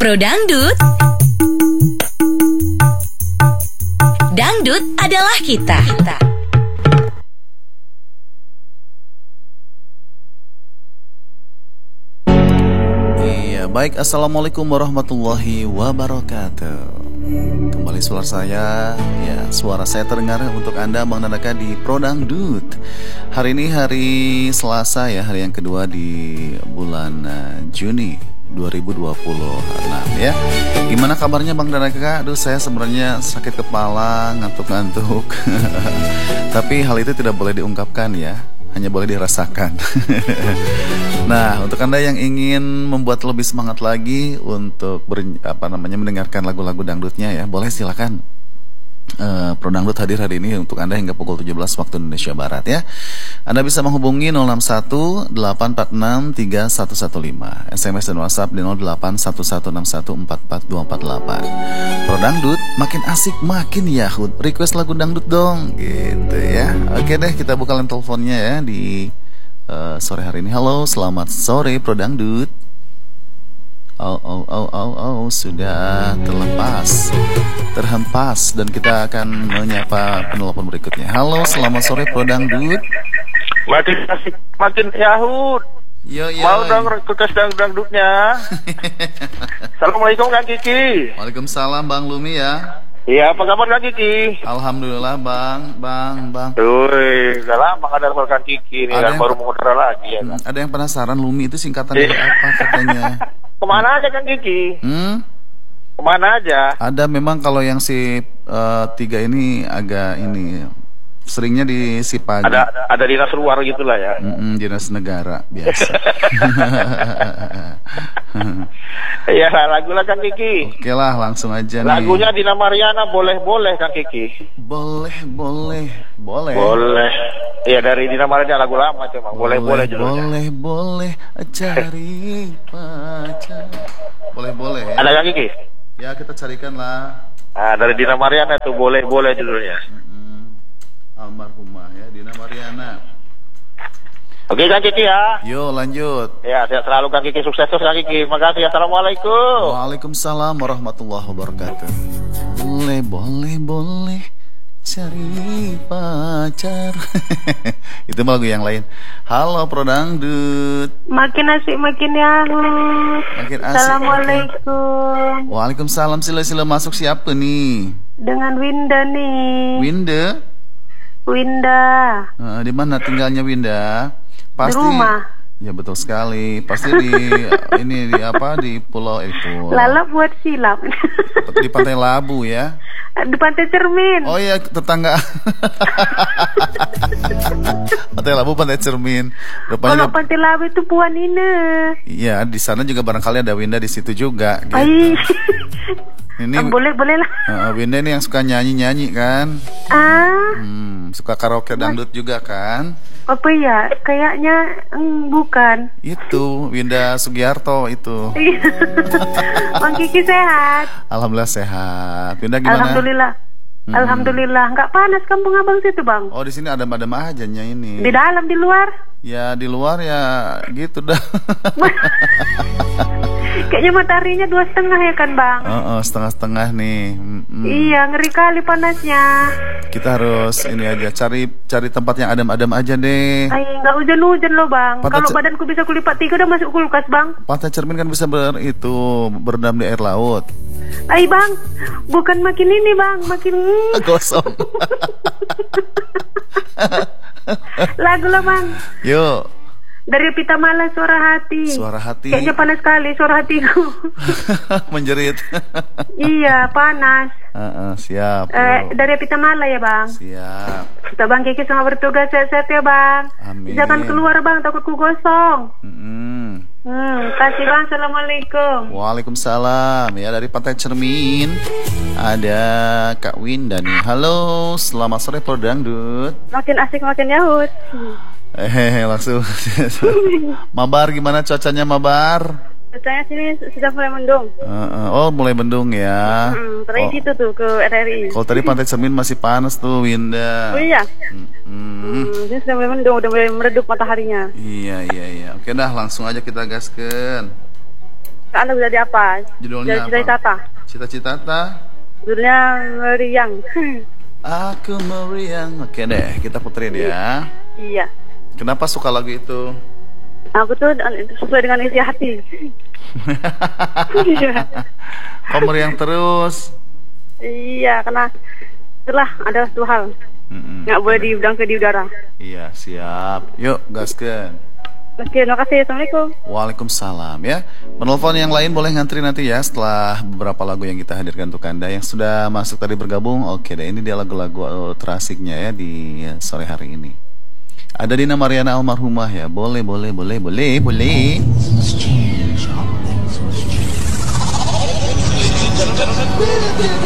Pro Dangdut. Dangdut adalah kita. Iya, baik. Assalamualaikum warahmatullahi wabarakatuh. Kembali suara saya, ya suara saya terdengar untuk Anda Bang Nanaka di Pro Dangdut. Hari ini hari Selasa ya, hari yang kedua di bulan Juni 2026 ya. Gimana kabarnya Bang Nanaka? Aduh, saya sebenarnya sakit kepala, ngantuk-ngantuk. Tapi hal itu tidak boleh diungkapkan ya, hanya boleh dirasakan. Nah, untuk Anda yang ingin membuat lebih semangat lagi untuk mendengarkan lagu-lagu dangdutnya ya, boleh silakan. Pro Dangdut hadir hari ini untuk Anda hingga pukul 17 waktu Indonesia Barat ya. Anda bisa menghubungi 061 846 3115, SMS dan WhatsApp di 0811614448. Pro Dangdut makin asik makin yahut. Request lagu dangdut dong gitu ya. Oke deh, kita buka line teleponnya ya di sore hari ini. Halo, selamat sore Pro Dangdut. Sudah terhempas dan kita akan menyapa penelpon berikutnya. Halo, selamat sore Pro Dangdut. Makin asik, makin yahut. Yo. Mau dong request dangdutnya. Assalamualaikum Kang Kiki. Waalaikumsalam Bang Lumi ya. Iya, apa kabar Kang Kiki? Alhamdulillah Bang. Udah lama gak ada Kang Kiki nih, kan baru mau udara lagi ya kan? Ada yang penasaran Lumi itu singkatan dari apa katanya? Kemana aja Kang Kiki? Kemana aja? Ada memang kalau yang si tiga ini agak ini seringnya di Sipagi. Ada dinas luar gitulah ya. Dinas negara biasa. Iya, lagu lah Kang Kiki. Oke lah, langsung aja nih. Lagunya Dina Mariana, boleh Kang Kiki. Boleh. Iya, dari Dina Mariana, lagu lama cuma. Boleh judulnya. Boleh cari pacar. Boleh. Ada Kang Kiki? Ya, kita carikan lah. Dari Dina Mariana itu boleh judulnya. Almarhumah ya, Dina Mariana. Oke Kang Kiki ya. Yo, lanjut. Ya, sehat selalu Kang Kiki, sukses terus Kang Kiki. Makasih. Assalamualaikum. Waalaikumsalam warahmatullahi wabarakatuh. Boleh cari pacar. Itu lagu yang lain. Halo Pro Dangdut. Makin asik makin yahut. Assalamualaikum. Waalaikumsalam. Sila masuk, siapa nih? Dengan Winda nih. Winda. Di mana tinggalnya Winda? Pasti di rumah. Ya betul sekali. Pasti di di pulau itu. Lalap buat silap. Di Pantai Labu ya. Di Pantai Cermin. Oh iya, tetangga. Pantai Labu, Pantai Cermin. Kalau Pantai Labu itu Puan Ine. Iya, di sana juga barangkali ada Winda di situ juga. Gitu. Ini boleh lah. Winda ini yang suka nyanyi kan? Suka karaoke dangdut juga kan? Apa ya? Kayaknya bukan. Itu Winda Sugiarto itu. Bang Kiki sehat? Alhamdulillah sehat. Winda gimana? Alhamdulillah. Nggak panas kampung abang situ Bang? Oh, di sini adem-adem aja ini. Di dalam, di luar? Ya di luar ya gitu dah. Kayaknya mataharinya 2,5 ya kan Bang? Setengah-setengah nih. Iya, ngeri kali panasnya. Kita harus ini aja cari tempat yang adem-adem aja deh. Nggak hujan-hujan loh Bang. Kalau badanku bisa kulipat 3 udah masuk kulkas Bang. Pantai Cermin kan bisa berendam di air laut. Bang, bukan makin ini Bang, makin gosong. Lagu lah Bang. Yuk. Dari Pita Mala, Suara Hati. Kayaknya panas sekali suara hatiku. Menjerit. Iya, panas. Siap. Dari Pita Mala ya Bang. Siap. Kita Bang Kiki sama bertugas sehat-sehat ya Bang. Amin. Jangan keluar Bang, takut ku gosong. Kasih Bang. Assalamualaikum. Waalaikumsalam. Ya, dari Pantai Cermin ada Kak Winda nih. Halo, selamat sore Pro Dangdut. Makin asik makin yahut. Langsung. Mabar, gimana cuacanya Mabar? Cuacanya sini sudah mulai mendung. Mulai mendung ya. Tadi situ tuh ke RRI. Kalau tadi Pantai Cermin masih panas tuh Winda. Oh iya. Ini sudah mulai mendung, udah mulai meredup mataharinya. Iya. Oke dah, langsung aja kita gaskan. Anda udah di apa? Judulnya Cita-cita. Cita-cita. Judulnya meriang. Aku meriang. Oke deh, kita puterin ya. Iya. Kenapa suka lagu itu? Aku tuh sesuai dengan isi hati. Iya. Kok meriang terus? Iya, karena itulah ada satu hal. Nggak boleh diundang ke di udara. Iya, siap. Yuk, gaskeun. Oke, terima kasih. Assalamualaikum. Waalaikumsalam ya. Penelpon yang lain boleh ngantri nanti ya setelah beberapa lagu yang kita hadirkan untuk Anda yang sudah masuk tadi bergabung. Oke deh, ini dia lagu-lagu terasiknya ya di sore hari ini. Ada Dina Mariana almarhumah ya. Boleh.